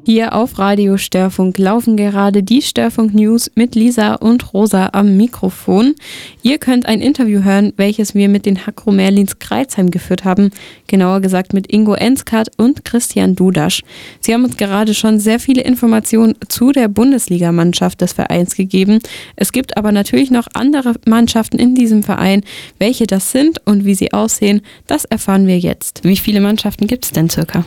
Hier auf Radio Störfunk laufen gerade die Störfunk News mit Lisa und Rosa am Mikrofon. Ihr könnt ein Interview hören, welches wir mit den Hakro Merlins Crailsheim geführt haben. Genauer gesagt mit Ingo Enskat und Christian Dudasch. Sie haben uns gerade schon sehr viele Informationen zu der Bundesligamannschaft des Vereins gegeben. Es gibt aber natürlich noch andere Mannschaften in diesem Verein. Welche das sind und wie sie aussehen, das erfahren wir jetzt. Wie viele Mannschaften gibt es denn circa?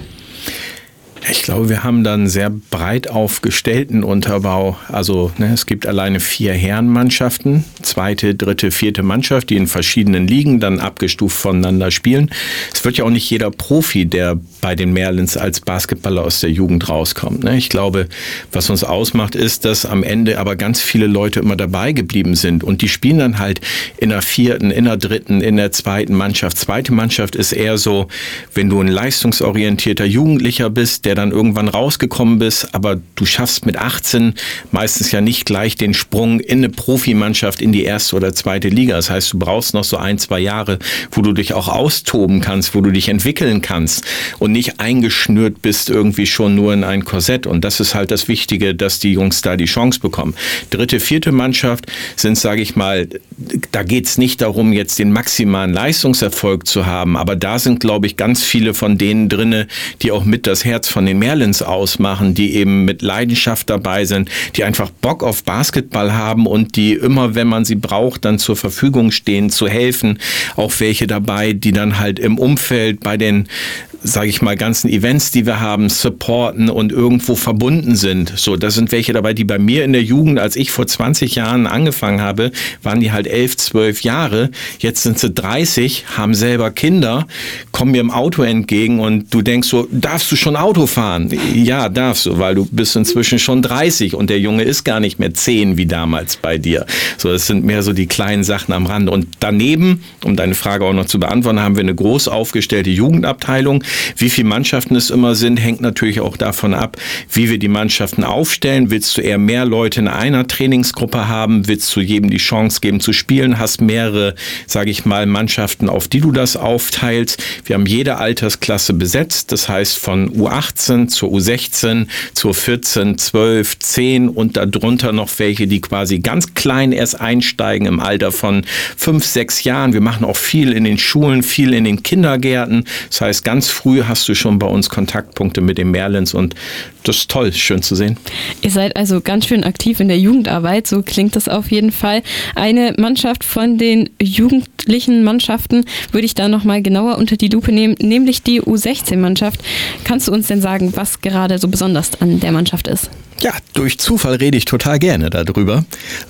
Ich glaube, wir haben dann einen sehr breit aufgestellten Unterbau. Also es gibt alleine 4 Herrenmannschaften, 2., 3., 4. Mannschaft, die in verschiedenen Ligen dann abgestuft voneinander spielen. Es wird ja auch nicht jeder Profi, der bei den Merlins als Basketballer aus der Jugend rauskommt. Ich glaube, was uns ausmacht, ist, dass am Ende aber ganz viele Leute immer dabei geblieben sind. Und die spielen dann halt in der 4., in der 3., in der 2. Mannschaft. 2. Mannschaft ist eher so, wenn du ein leistungsorientierter Jugendlicher bist, der dann irgendwann rausgekommen bist, aber du schaffst mit 18 meistens ja nicht gleich den Sprung in eine Profimannschaft in die 1. oder 2. Liga. Das heißt, du brauchst noch so 1-2 Jahre, wo du dich auch austoben kannst, wo du dich entwickeln kannst und nicht eingeschnürt bist irgendwie schon nur in ein Korsett. Und das ist halt das Wichtige, dass die Jungs da die Chance bekommen. 3., 4. Mannschaft sind, sage ich mal, da geht es nicht darum, jetzt den maximalen Leistungserfolg zu haben, aber da sind, glaube ich, ganz viele von denen drinne, die auch mit das Herz von den Merlins ausmachen, die eben mit Leidenschaft dabei sind, die einfach Bock auf Basketball haben und die immer, wenn man sie braucht, dann zur Verfügung stehen, zu helfen. Auch welche dabei, die dann halt im Umfeld bei den, sage ich mal, ganzen Events, die wir haben, supporten und irgendwo verbunden sind. So, da sind welche dabei, die bei mir in der Jugend, als ich vor 20 Jahren angefangen habe, waren die halt 11, 12 Jahre. Jetzt sind sie 30, haben selber Kinder, kommen mir im Auto entgegen und du denkst so, darfst du schon Auto fahren? Ja, darfst du, weil du bist inzwischen schon 30 und der Junge ist gar nicht mehr 10 wie damals bei dir. So, das sind mehr so die kleinen Sachen am Rande. Und daneben, um deine Frage auch noch zu beantworten, haben wir eine groß aufgestellte Jugendabteilung. Wie viele Mannschaften es immer sind, hängt natürlich auch davon ab, wie wir die Mannschaften aufstellen. Willst du eher mehr Leute in einer Trainingsgruppe haben? Willst du jedem die Chance geben zu spielen? Hast mehrere, sage ich mal, Mannschaften, auf die du das aufteilst? Wir haben jede Altersklasse besetzt. Das heißt von U18 zur U16, zur 14, 12, 10 und darunter noch welche, die quasi ganz klein erst einsteigen im Alter von 5, 6 Jahren. Wir machen auch viel in den Schulen, viel in den Kindergärten. Das heißt, ganz früh hast du schon bei uns Kontaktpunkte mit den Merlins und das ist toll, schön zu sehen. Ihr seid also ganz schön aktiv in der Jugendarbeit, so klingt das auf jeden Fall. Eine Mannschaft von den jugendlichen Mannschaften würde ich da nochmal genauer unter die Lupe nehmen, nämlich die U16-Mannschaft. Kannst du uns denn sagen, was gerade so besonders an der Mannschaft ist? Ja, durch Zufall rede ich total gerne darüber.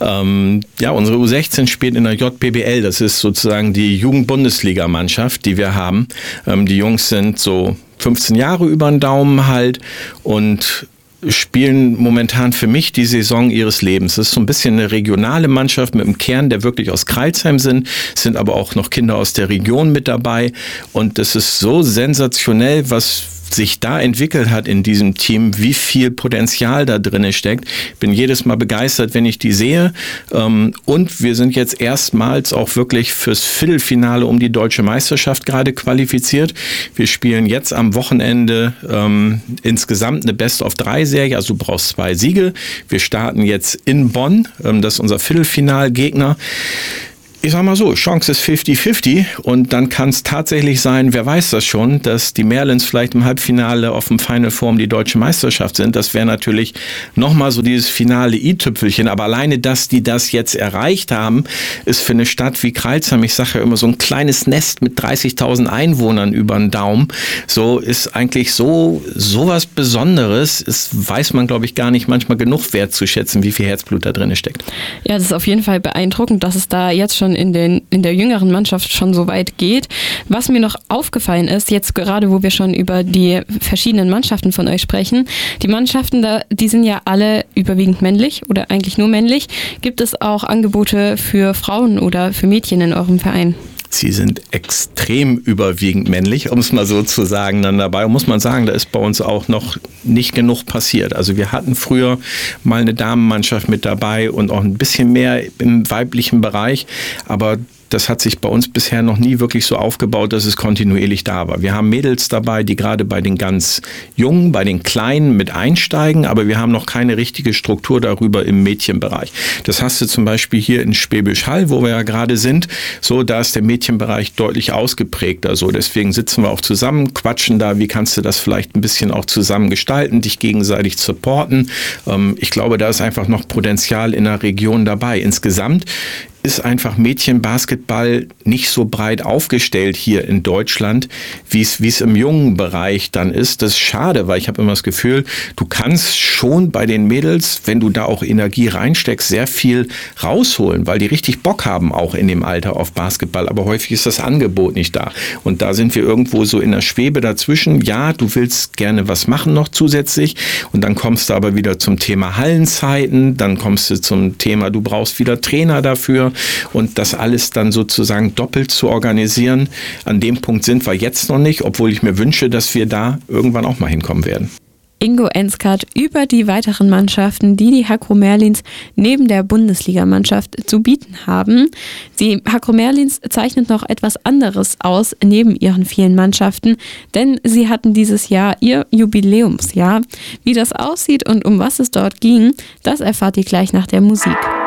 Unsere U16 spielt in der JBL, das ist sozusagen die Jugend-Bundesliga-Mannschaft, die wir haben. Die Jungs sind so 15 Jahre über den Daumen halt und spielen momentan für mich die Saison ihres Lebens. Es ist so ein bisschen eine regionale Mannschaft mit einem Kern, der wirklich aus Crailsheim sind aber auch noch Kinder aus der Region mit dabei und das ist so sensationell, was sich da entwickelt hat in diesem Team, wie viel Potenzial da drin steckt. Ich bin jedes Mal begeistert, wenn ich die sehe. Und wir sind jetzt erstmals auch wirklich fürs Viertelfinale um die deutsche Meisterschaft gerade qualifiziert. Wir spielen jetzt am Wochenende insgesamt eine Best-of-3-Serie, also du brauchst 2 Siege. Wir starten jetzt in Bonn, das ist unser Viertelfinalgegner. Ich sag mal so, Chance ist 50-50 und dann kann es tatsächlich sein, wer weiß das schon, dass die Merlins vielleicht im Halbfinale auf dem Final Four um die deutsche Meisterschaft sind. Das wäre natürlich nochmal so dieses finale i-Tüpfelchen. Aber alleine, dass die das jetzt erreicht haben, ist für eine Stadt wie Crailsheim, ich sage ja immer, so ein kleines Nest mit 30.000 Einwohnern über den Daumen. So ist eigentlich so was Besonderes. Es weiß man, glaube ich, gar nicht manchmal genug wertzuschätzen, wie viel Herzblut da drin steckt. Ja, das ist auf jeden Fall beeindruckend, dass es da jetzt schon in der jüngeren Mannschaft schon so weit geht. Was mir noch aufgefallen ist, jetzt gerade, wo wir schon über die verschiedenen Mannschaften von euch sprechen, die Mannschaften, die sind ja alle überwiegend männlich oder eigentlich nur männlich. Gibt es auch Angebote für Frauen oder für Mädchen in eurem Verein? Sie sind extrem überwiegend männlich, um es mal so zu sagen. Dann dabei muss man sagen, da ist bei uns auch noch nicht genug passiert. Also wir hatten früher mal eine Damenmannschaft mit dabei und auch ein bisschen mehr im weiblichen Bereich. Aber das hat sich bei uns bisher noch nie wirklich so aufgebaut, dass es kontinuierlich da war. Wir haben Mädels dabei, die gerade bei den ganz Jungen, bei den Kleinen mit einsteigen, aber wir haben noch keine richtige Struktur darüber im Mädchenbereich. Das hast du zum Beispiel hier in Schwäbisch Hall, wo wir ja gerade sind. So, da ist der Mädchenbereich deutlich ausgeprägter. So, deswegen sitzen wir auch zusammen, quatschen da, wie kannst du das vielleicht ein bisschen auch zusammen gestalten, dich gegenseitig supporten. Ich glaube, da ist einfach noch Potenzial in der Region dabei. Insgesamt ist einfach Mädchenbasketball nicht so breit aufgestellt hier in Deutschland, wie es im jungen Bereich dann ist. Das ist schade, weil ich habe immer das Gefühl, du kannst schon bei den Mädels, wenn du da auch Energie reinsteckst, sehr viel rausholen, weil die richtig Bock haben auch in dem Alter auf Basketball. Aber häufig ist das Angebot nicht da. Und da sind wir irgendwo so in der Schwebe dazwischen. Ja, du willst gerne was machen noch zusätzlich und dann kommst du aber wieder zum Thema Hallenzeiten, dann kommst du zum Thema, du brauchst wieder Trainer dafür. Und das alles dann sozusagen doppelt zu organisieren, an dem Punkt sind wir jetzt noch nicht, obwohl ich mir wünsche, dass wir da irgendwann auch mal hinkommen werden. Ingo Enskert über die weiteren Mannschaften, die die Hakro Merlins neben der Bundesligamannschaft zu bieten haben. Die Hakro Merlins zeichnet noch etwas anderes aus neben ihren vielen Mannschaften, denn sie hatten dieses Jahr ihr Jubiläumsjahr. Wie das aussieht und um was es dort ging, das erfahrt ihr gleich nach der Musik.